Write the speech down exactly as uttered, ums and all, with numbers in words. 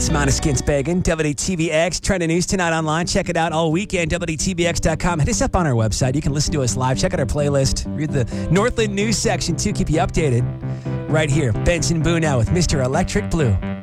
It's Måneskin Spagan, W T B X, trending news tonight online. Check it out all weekend, W T B X dot com. Hit us up on our website. You can listen to us live. Check out our playlist. Read the Northland news section, too. Keep you updated. Right here, Benson Boone now with Mister Electric Blue.